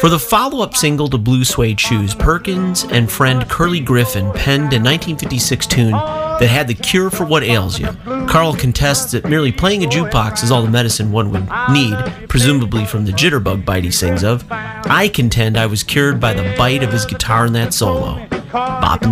For the follow-up single to Blue Suede Shoes, Perkins and friend Curly Griffin penned a 1956 tune that had the cure for what ails you. Carl contests that merely playing a jukebox is all the medicine one would need, presumably from the jitterbug bite he sings of. I contend I was cured by the bite of his guitar in that solo. Bopping the